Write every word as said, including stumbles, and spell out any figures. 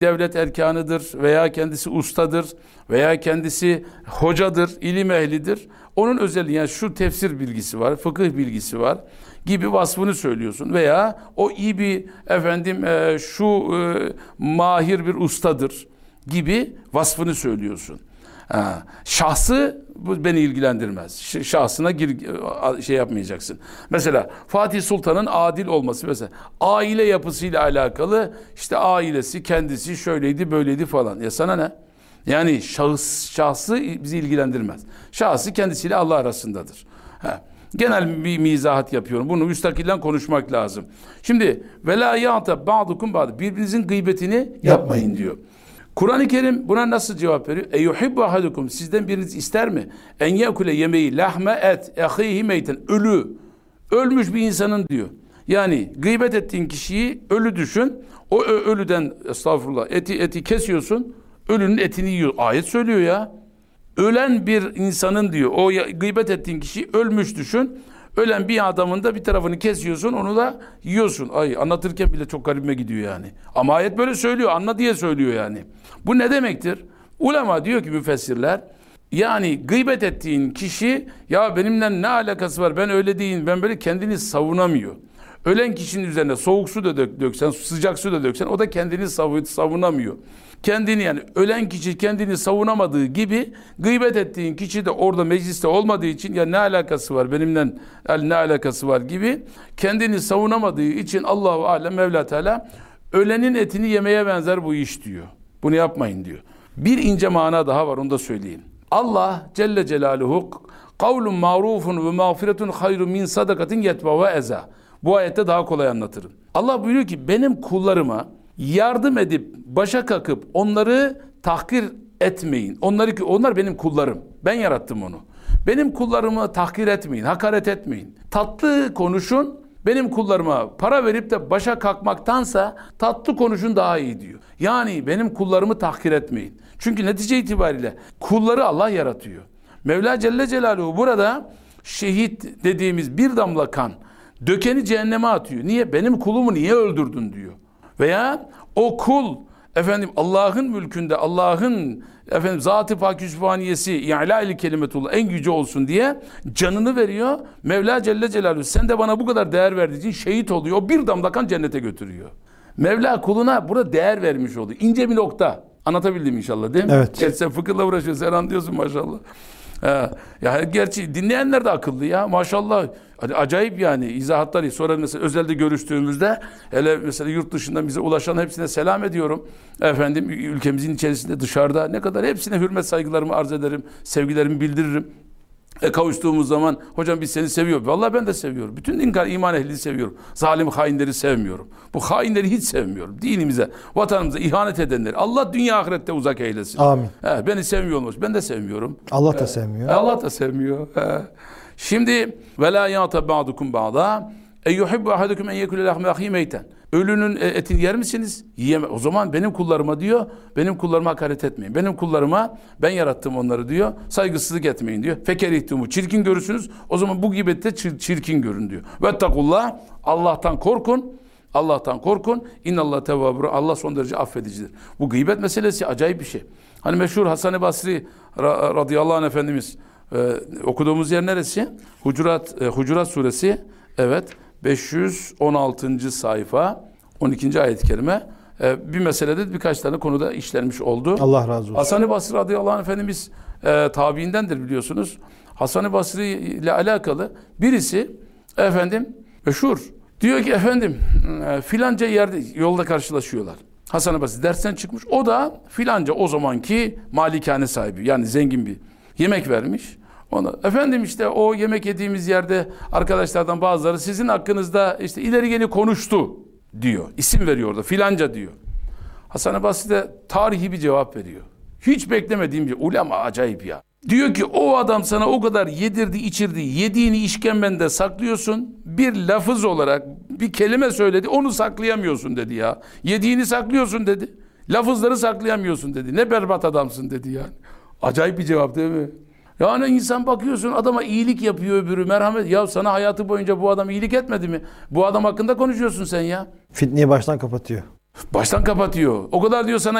devlet erkanıdır veya kendisi ustadır veya kendisi hocadır, ilim ehlidir. Onun özelliği, yani şu tefsir bilgisi var, fıkıh bilgisi var gibi vasfını söylüyorsun. Veya o iyi bir efendim e, şu e, mahir bir ustadır gibi vasfını söylüyorsun. Ha, şahsı bu beni ilgilendirmez. Şahsına gir, şey yapmayacaksın. Mesela Fatih Sultan'ın adil olması, mesela aile yapısıyla alakalı, işte ailesi kendisi şöyleydi böyleydi falan. Ya sana ne? Yani şahıs, şahsı bizi ilgilendirmez. Şahsı kendisiyle Allah arasındadır. Ha. Genel bir mizahat yapıyorum. Bunu müstakillen konuşmak lazım. Şimdi vela ya'ta ba'dukum ba'd, birbirinizin gıybetini yapmayın, yapmayın diyor. Kur'an-ı Kerim buna nasıl cevap veriyor? E yuhibbu ahadukum, sizden biriniz ister mi? En yekule yemeği lahme et ehihi meyten, ölü, ölmüş bir insanın diyor. Yani gıybet ettiğin kişiyi ölü düşün. O ölüden, estağfurullah, eti eti kesiyorsun. Ölünün etini yiyor. Ayet söylüyor ya. Ölen bir insanın diyor. O gıybet ettiğin kişi ölmüş düşün. Ölen bir adamın da bir tarafını kesiyorsun, onu da yiyorsun. Ay, anlatırken bile çok garibime gidiyor yani. Ama ayet böyle söylüyor, anla diye söylüyor yani. Bu ne demektir? Ulema diyor ki, müfessirler, yani gıybet ettiğin kişi, ya benimle ne alakası var, ben öyle değilim, ben böyle, kendini savunamıyor. Ölen kişinin üzerine soğuk su da dök, döksen, sıcak su da döksen, o da kendini savunamıyor. Kendini, yani ölen kişi kendini savunamadığı gibi, gıybet ettiğin kişi de orada mecliste olmadığı için, ya ne alakası var benimle, yani ne alakası var gibi, kendini savunamadığı için Allahu alem, Mevla Teala ölenin etini yemeye benzer bu iş diyor. Bunu yapmayın diyor. Bir ince mana daha var, onu da söyleyeyim. Allah Celle Celaluhu kavlun ma'rufun ve mağfiretun hayrun min sadakatin yetba ve eza. Bu ayette daha kolay anlatırım. Allah buyuruyor ki, benim kullarıma yardım edip başa kakıp onları tahkir etmeyin. Onları ki onlar benim kullarım. Ben yarattım onu. Benim kullarımı tahkir etmeyin, hakaret etmeyin. Tatlı konuşun. Benim kullarıma para verip de başa kalkmaktansa tatlı konuşun daha iyi diyor. Yani benim kullarımı tahkir etmeyin. Çünkü netice itibariyle kulları Allah yaratıyor. Mevla Celle Celaluhu burada şehit dediğimiz bir damla kan dökeni cehenneme atıyor. Niye? Benim kulumu niye öldürdün diyor. Veya o kul efendim Allah'ın mülkünde, Allah'ın efendim Zat-ı Pak Sübhaniyesi i'lâ-i kelimetullah en yüce olsun diye canını veriyor. Mevla Celle Celaluhu, sen de bana bu kadar değer verdiğin için şehit oluyor. O bir damla kan cennete götürüyor. Mevla kuluna burada değer vermiş oluyor. İnce bir nokta. Anlatabildim inşallah, değil mi? Evet. Gerçi sen fıkıhla uğraşıyorsun, sen anlıyorsun maşallah. Ee, ya gerçi dinleyenler de akıllı ya maşallah. Acayip yani izahatları. Sonra mesela özelde görüştüğümüzde, hele mesela yurt dışından bize ulaşan hepsine selam ediyorum. Efendim ülkemizin içerisinde, dışarıda, ne kadar hepsine hürmet saygılarımı arz ederim. Sevgilerimi bildiririm. E kavuştuğumuz zaman, hocam biz seni seviyoruz. Vallahi ben de seviyorum. Bütün inkar iman ehlini seviyorum. Zalim hainleri sevmiyorum. Bu hainleri hiç sevmiyorum. Dinimize, vatanımıza ihanet edenleri Allah dünya ahirette uzak eylesin. Amin. He, beni sevmiyor olmuş. Ben de sevmiyorum. Allah da He, sevmiyor. Allah da sevmiyor. He. Şimdi ve la ya'ta ba'dukum ba'da e yuhibbu ahadukum en yekule lahme ahi meyten. Ölünün etini yer misiniz? Yiyeme. O zaman benim kullarıma diyor, benim kullarıma hakaret etmeyin. Benim kullarıma, ben yarattım onları diyor, saygısızlık etmeyin diyor. Fekerihtumu, çirkin görürsünüz. O zaman bu gıybette çirkin görün diyor. Vettakullah, Allah'tan korkun. Allah'tan korkun. İnnallah tevvabur. Allah son derece affedicidir. Bu gıybet meselesi acayip bir şey. Hani meşhur Hasan-ı Basri radıyallahu anh Efendimiz e, okuduğumuz yer neresi? Hucurat, e, Hucurat suresi. Evet. beş yüz on altıncı sayfa, on ikinci ayet-i kerime. Ee, bir meselede birkaç tane konuda işlenmiş oldu. Allah razı olsun. Hasan-ı Basri radıyallahu anh Efendimiz e, tabiindendir biliyorsunuz. Hasan-ı Basri ile alakalı birisi efendim meşhur. Diyor ki efendim e, filanca yerde yolda karşılaşıyorlar. Hasan-ı Basri dersten çıkmış. O da filanca o zamanki malikane sahibi, yani zengin bir, yemek vermiş. Ona, efendim işte o yemek yediğimiz yerde arkadaşlardan bazıları sizin hakkınızda işte ileri geri konuştu diyor. İsim veriyor orada, filanca diyor. Hasan-ı Basri de tarihi bir cevap veriyor. Hiç beklemediğim bir ulema, acayip ya. Diyor ki o adam sana o kadar yedirdi içirdi, yediğini işkembende saklıyorsun. Bir lafız olarak bir kelime söyledi, onu saklayamıyorsun dedi ya. Yediğini saklıyorsun dedi. Lafızları saklayamıyorsun dedi. Ne berbat adamsın dedi yani. Acayip bir cevap değil mi? Yani insan bakıyorsun adama iyilik yapıyor öbürü, merhamet. Ya sana hayatı boyunca bu adam iyilik etmedi mi? Bu adam hakkında konuşuyorsun sen ya. Fitneyi baştan kapatıyor. Baştan kapatıyor. O kadar diyor sana